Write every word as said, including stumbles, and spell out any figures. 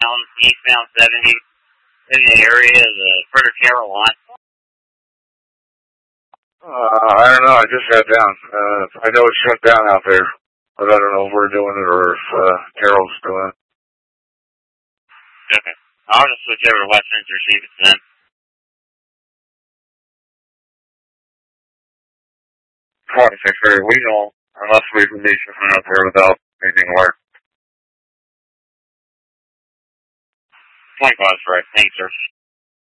down eastbound seventy in the area of the Frederick Taylor line? Uh, I don't know. I just got down. Uh, I know it's shut down out there, but I don't know if we're doing it or if uh, Carol's doing it. Okay. I'll just switch over to Westminster, see if it's them. twenty-six, we don't, unless we can do something out there without anything alert. twenty-five is right. Thanks, sir.